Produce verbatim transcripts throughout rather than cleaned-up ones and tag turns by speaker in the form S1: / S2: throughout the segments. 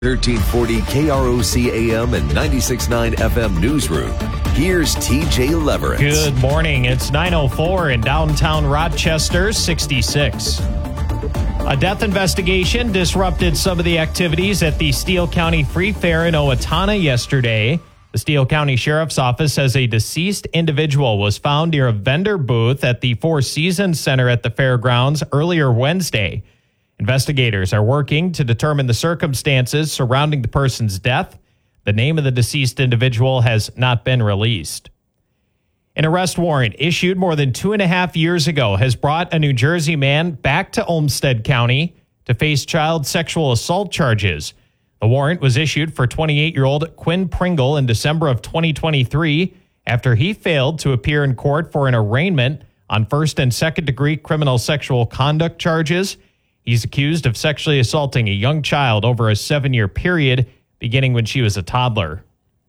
S1: thirteen forty K R O C A M and ninety-six point nine F M Newsroom. Here's T J Leverett.
S2: Good morning. It's nine oh four in downtown Rochester, sixty-six. A death investigation disrupted some of the activities at the Steele County Free Fair in Owatonna yesterday. The Steele County Sheriff's Office says a deceased individual was found near a vendor booth at the Four Seasons Center at the fairgrounds earlier Wednesday. Investigators are working to determine the circumstances surrounding the person's death. The name of the deceased individual has not been released. An arrest warrant issued more than two and a half years ago has brought a New Jersey man back to Olmsted County to face child sexual assault charges. The warrant was issued for twenty-eight-year-old Quinn Pringle in December of twenty twenty-three after he failed to appear in court for an arraignment on first and second degree criminal sexual conduct charges. He's accused of sexually assaulting a young child over a seven-year period, beginning when she was a toddler.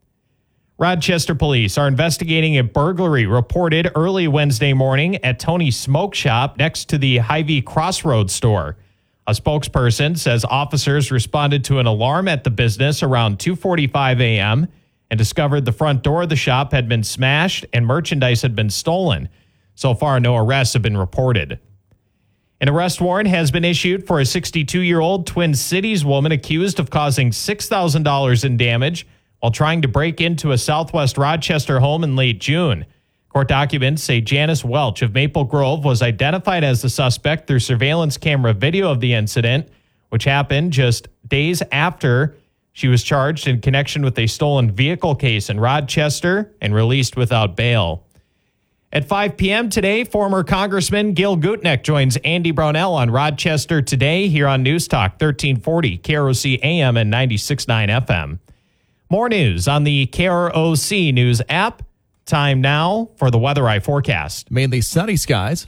S2: Rochester police are investigating a burglary reported early Wednesday morning at Tony's Smoke Shop next to the Hy-Vee Crossroads store. A spokesperson says officers responded to an alarm at the business around two forty-five a.m. and discovered the front door of the shop had been smashed and merchandise had been stolen. So far, no arrests have been reported. An arrest warrant has been issued for a sixty-two-year-old Twin Cities woman accused of causing six thousand dollars in damage while trying to break into a Southwest Rochester home in late June. Court documents say Janice Welch of Maple Grove was identified as the suspect through surveillance camera video of the incident, which happened just days after she was charged in connection with a stolen vehicle case in Rochester and released without bail. At five p.m. today, former Congressman Gil Gutnick joins Andy Brownell on Rochester Today here on News Talk thirteen forty K R O C A M and ninety-six point nine F M. More news on the K R O C News app. Time now for the Weather Eye forecast.
S3: Mainly sunny skies.